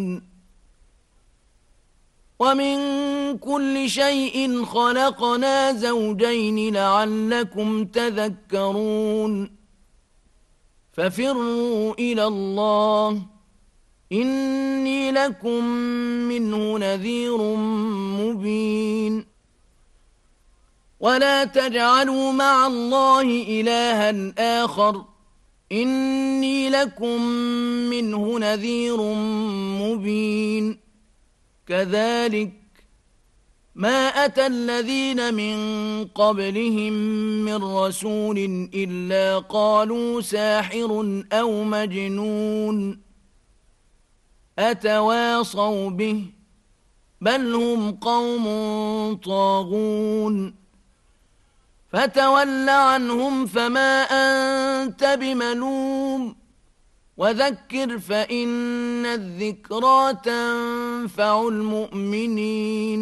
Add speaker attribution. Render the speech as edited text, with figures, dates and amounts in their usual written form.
Speaker 1: ومن كل شيء خلقنا زوجين لعلكم تذكرون ففروا إلى الله إني لكم منه نذير مبين ولا تجعلوا مع الله إلها آخر إني لكم منه نذير مبين كذلك ما أتى الذين من قبلهم من رسول إلا قالوا ساحر أو مجنون أتواصوا به بل هم قوم طاغون فتول عنهم فما أنت بملوم وذكر فإن الذكرى تنفع المؤمنين